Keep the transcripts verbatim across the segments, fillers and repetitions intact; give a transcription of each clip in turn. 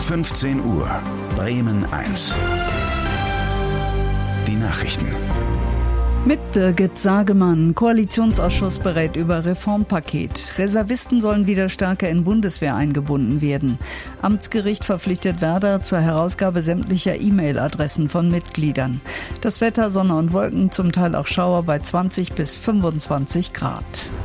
fünfzehn Uhr, Bremen eins. Die Nachrichten. Mit Birgit Sagemann. Koalitionsausschuss berät über Reformpaket. Reservisten sollen wieder stärker in Bundeswehr eingebunden werden. Amtsgericht verpflichtet Werder zur Herausgabe sämtlicher E-Mail-Adressen von Mitgliedern. Das Wetter, Sonne und Wolken, zum Teil auch Schauer bei zwanzig bis fünfundzwanzig Grad.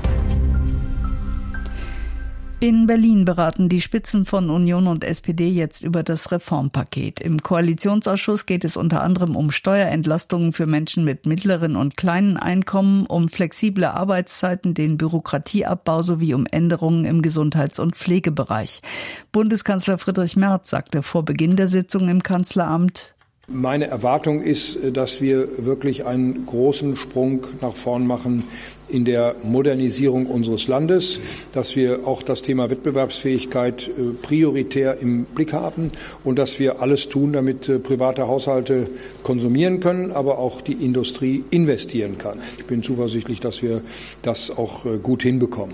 In Berlin beraten die Spitzen von Union und S P D jetzt über das Reformpaket. Im Koalitionsausschuss geht es unter anderem um Steuerentlastungen für Menschen mit mittleren und kleinen Einkommen, um flexible Arbeitszeiten, den Bürokratieabbau sowie um Änderungen im Gesundheits- und Pflegebereich. Bundeskanzler Friedrich Merz sagte vor Beginn der Sitzung im Kanzleramt: Meine Erwartung ist, dass wir wirklich einen großen Sprung nach vorn machen in der Modernisierung unseres Landes, dass wir auch das Thema Wettbewerbsfähigkeit prioritär im Blick haben und dass wir alles tun, damit private Haushalte konsumieren können, aber auch die Industrie investieren kann. Ich bin zuversichtlich, dass wir das auch gut hinbekommen.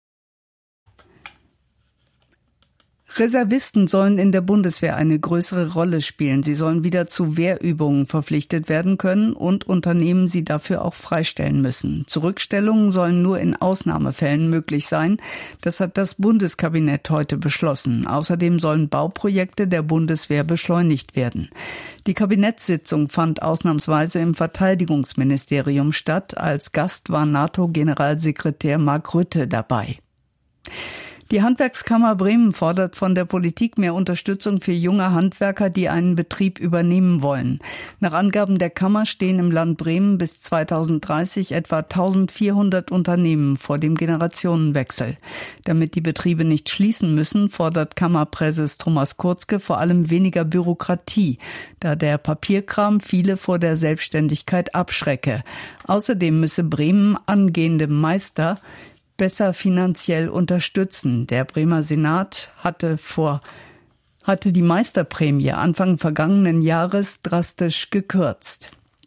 Reservisten sollen in der Bundeswehr eine größere Rolle spielen. Sie sollen wieder zu Wehrübungen verpflichtet werden können und Unternehmen sie dafür auch freistellen müssen. Zurückstellungen sollen nur in Ausnahmefällen möglich sein. Das hat das Bundeskabinett heute beschlossen. Außerdem sollen Bauprojekte der Bundeswehr beschleunigt werden. Die Kabinettssitzung fand ausnahmsweise im Verteidigungsministerium statt. Als Gast war NATO-Generalsekretär Mark Rutte dabei. Die Handwerkskammer Bremen fordert von der Politik mehr Unterstützung für junge Handwerker, die einen Betrieb übernehmen wollen. Nach Angaben der Kammer stehen im Land Bremen bis zweitausenddreißig etwa eintausendvierhundert Unternehmen vor dem Generationenwechsel. Damit die Betriebe nicht schließen müssen, fordert Kammerpräses Thomas Kurzke vor allem weniger Bürokratie, da der Papierkram viele vor der Selbstständigkeit abschrecke. Außerdem müsse Bremen angehende Meister besser finanziell unterstützen. Der Bremer Senat hatte vor, hatte die Meisterprämie Anfang vergangenen Jahres drastisch gekürzt.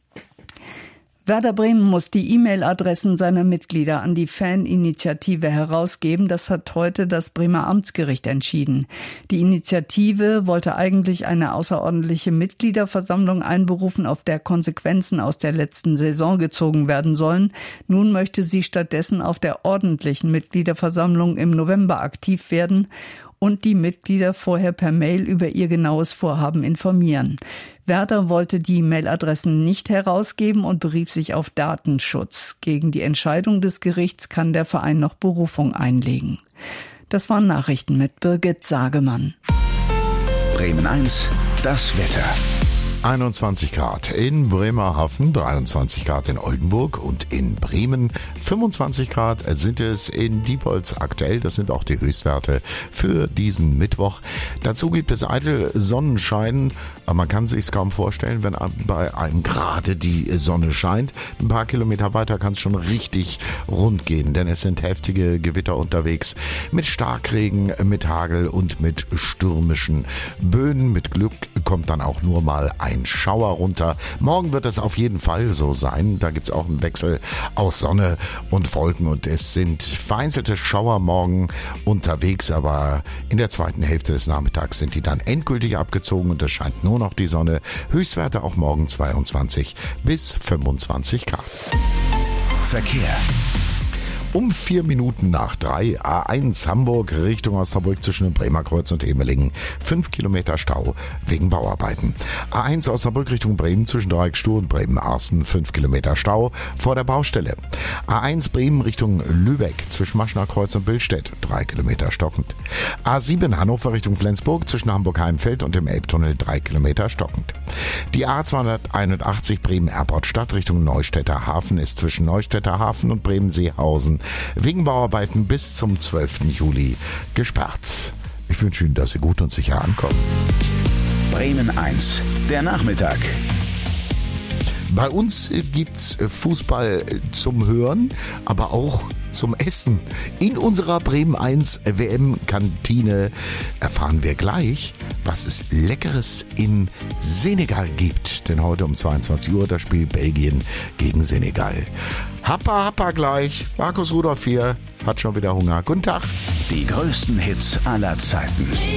Werder Bremen muss die E-Mail-Adressen seiner Mitglieder an die Faninitiative herausgeben. Das hat heute das Bremer Amtsgericht entschieden. Die Initiative wollte eigentlich eine außerordentliche Mitgliederversammlung einberufen, auf der Konsequenzen aus der letzten Saison gezogen werden sollen. Nun möchte sie stattdessen auf der ordentlichen Mitgliederversammlung im November aktiv werden und die Mitglieder vorher per Mail über ihr genaues Vorhaben informieren. Werder wollte die Mailadressen nicht herausgeben und berief sich auf Datenschutz. Gegen die Entscheidung des Gerichts kann der Verein noch Berufung einlegen. Das waren Nachrichten mit Birgit Sagemann. Bremen eins, das Wetter. einundzwanzig Grad in Bremerhaven, dreiundzwanzig Grad in Oldenburg und in Bremen, fünfundzwanzig Grad sind es in Diepholz aktuell. Das sind auch die Höchstwerte für diesen Mittwoch. Dazu gibt es eitel Sonnenschein, aber man kann sich es kaum vorstellen, wenn bei einem gerade die Sonne scheint. Ein paar Kilometer weiter kann es schon richtig rund gehen, denn es sind heftige Gewitter unterwegs mit Starkregen, mit Hagel und mit stürmischen Böen. Mit Glück kommt dann auch nur mal ein Ein Schauer runter. Morgen wird es auf jeden Fall so sein. Da gibt es auch einen Wechsel aus Sonne und Wolken und es sind vereinzelte Schauer morgen unterwegs, aber in der zweiten Hälfte des Nachmittags sind die dann endgültig abgezogen und es scheint nur noch die Sonne. Höchstwerte auch morgen zweiundzwanzig bis fünfundzwanzig Grad. Verkehr. Um vier Minuten nach drei, A eins Hamburg Richtung Osnabrück zwischen dem Bremer Kreuz und Emeling. Fünf Kilometer Stau wegen Bauarbeiten. A eins Osnabrück Richtung Bremen zwischen Dreieckstuhl und Bremen-Arsten. Fünf Kilometer Stau vor der Baustelle. A eins Bremen Richtung Lübeck zwischen Maschner Kreuz und Billstedt. Drei Kilometer stockend. A sieben Hannover Richtung Flensburg zwischen Hamburg-Heimfeld und dem Elbtunnel. Drei Kilometer stockend. Die A zweihunderteinundachtzig Bremen-Erport-Stadt Richtung Neustädter Hafen ist zwischen Neustädter Hafen und Bremen-Seehausen wegen Bauarbeiten bis zum zwölften Juli gesperrt. Ich wünsche Ihnen, dass Sie gut und sicher ankommen. Bremen eins, der Nachmittag. Bei uns gibt's Fußball zum Hören, aber auch zum Essen. In unserer Bremen eins W M-Kantine erfahren wir gleich, was es Leckeres im Senegal gibt. Denn heute um zweiundzwanzig Uhr das Spiel Belgien gegen Senegal. Happa, happa gleich. Markus Rudolph hier, hat schon wieder Hunger. Guten Tag. Die größten Hits aller Zeiten.